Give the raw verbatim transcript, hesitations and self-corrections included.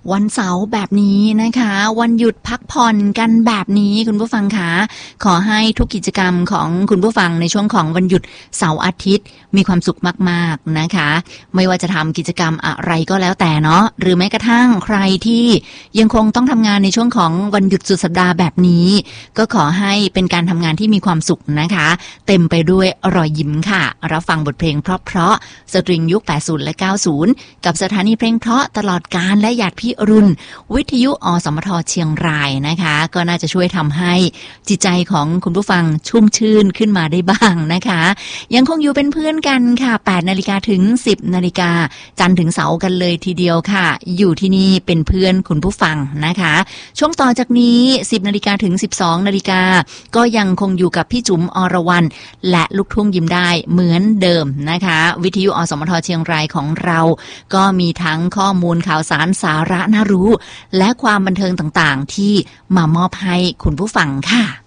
วันเสาร์แบบนี้นะคะวันหยุดพักผ่อนกันแบบนี้คุณผู้ฟังคะขอให้ทุกกิจกรรมของคุณผู้ฟังในช่วงของวันหยุดเสาร์อาทิตย์มีความสุขมากๆนะคะไม่ว่าจะทำกิจกรรมอะไรก็แล้วแต่เนาะหรือแม้กระทั่งใครที่ยังคงต้องทำงานในช่วงของวันหยุดสุดสัปดาห์แบบนี้ก็ขอให้เป็นการทำงานที่มีความสุขนะคะเต็มไปด้วยรอยยิ้มค่ะรับฟังบทเพลงเพราะๆสตริงยุคแปดสิบและเก้าสิบกับสถานีเพลงเพราะตลอดกาลและหยาดพี่รุ่นวิทยุอสมทเชียงรายนะคะก็น่าจะช่วยทำให้จิตใจของคุณผู้ฟังชุ่มชื่นขึ้นมาได้บ้างนะคะยังคงอยู่เป็นเพื่อนกันค่ะ แปดนาฬิกาถึง สิบนาฬิกาจันทร์ถึงเสาร์กันเลยทีเดียวค่ะอยู่ที่นี่เป็นเพื่อนคุณผู้ฟังนะคะช่วงต่อจากนี้ สิบนาฬิกาถึง สิบสองนาฬิกาก็ยังคงอยู่กับพี่จุ๋มอรวรรณและลูกทุ่งยิ้มได้เหมือนเดิมนะคะวิทยุอสมทเชียงรายของเราก็มีทั้งข้อมูลข่าวสารสาระน่ารู้และความบันเทิงต่างๆที่มามอบให้คุณผู้ฟังค่ะ